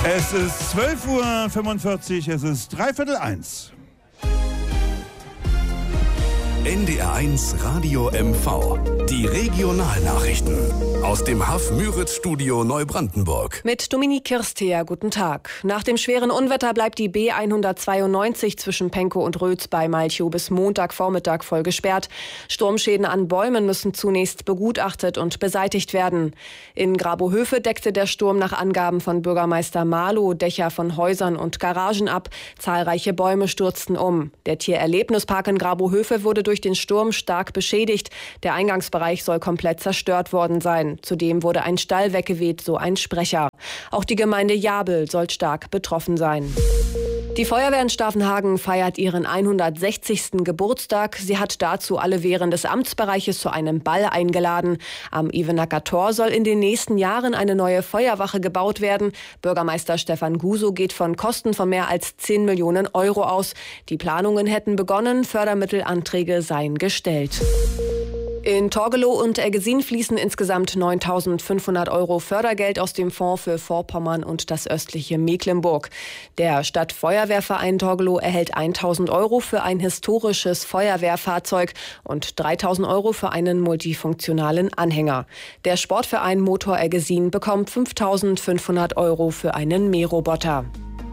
Es ist 12:45 Uhr, es ist 1:15. NDR1 Radio MV. Die Regionalnachrichten aus dem Haff-Müritz-Studio Neubrandenburg. Mit Dominique Kirstea, guten Tag. Nach dem schweren Unwetter bleibt die B192 zwischen Penkow und Rötz bei Malchow bis Montagvormittag voll gesperrt. Sturmschäden an Bäumen müssen zunächst begutachtet und beseitigt werden. In Grabohöfe deckte der Sturm nach Angaben von Bürgermeister Marlow Dächer von Häusern und Garagen ab. Zahlreiche Bäume stürzten um. Der Tiererlebnispark in Grabohöfe wurde durch den Sturm stark beschädigt. Der Eingangsbereich soll komplett zerstört worden sein. Zudem wurde ein Stall weggeweht, so ein Sprecher. Auch die Gemeinde Jabel soll stark betroffen sein. Die Feuerwehr in Stavenhagen feiert ihren 160. Geburtstag. Sie hat dazu alle Wehren des Amtsbereiches zu einem Ball eingeladen. Am Ivenacker Tor soll in den nächsten Jahren eine neue Feuerwache gebaut werden. Bürgermeister Stefan Guso geht von Kosten von mehr als 10 Millionen Euro aus. Die Planungen hätten begonnen, Fördermittelanträge seien gestellt. In Torgelow und Eggesin fließen insgesamt 9.500 Euro Fördergeld aus dem Fonds für Vorpommern und das östliche Mecklenburg. Der Stadtfeuerwehrverein Torgelow erhält 1.000 Euro für ein historisches Feuerwehrfahrzeug und 3.000 Euro für einen multifunktionalen Anhänger. Der Sportverein Motor Eggesin bekommt 5.500 Euro für einen Mähroboter.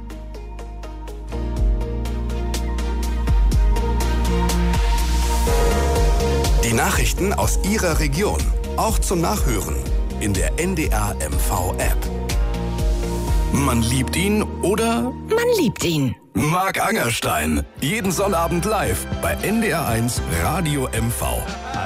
Die Nachrichten aus Ihrer Region, auch zum Nachhören in der NDR MV App. Man liebt ihn oder man liebt ihn. Marc Angerstein, jeden Sonnabend live bei NDR1 Radio MV.